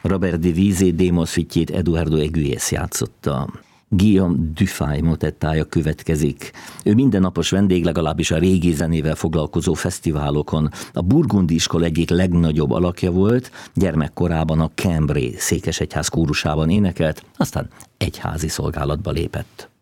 Robert de Visé Démos fitjét Eduardo Eguies játszotta. Guillaume Dufay motettája következik. Ő mindennapos vendég, legalábbis a régi zenével foglalkozó fesztiválokon. A burgundi iskola egyik legnagyobb alakja volt, gyermekkorában a Cambrai székesegyház kórusában énekelt, aztán egyházi szolgálatba lépett.